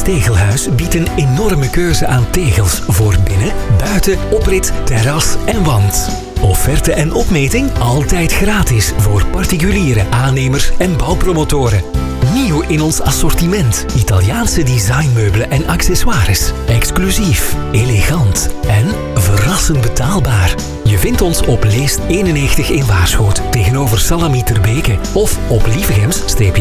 Tegelhuis biedt een enorme keuze aan tegels voor binnen, buiten, oprit, terras en wand. Offerte en opmeting altijd gratis voor particuliere aannemers en bouwpromotoren. Nieuw in ons assortiment. Italiaanse designmeubelen en accessoires. Exclusief, elegant en verrassend betaalbaar. Je vindt ons op Leest 91 in Waarschoot tegenover Salami ter Beke of op Lievegems-Westerlo.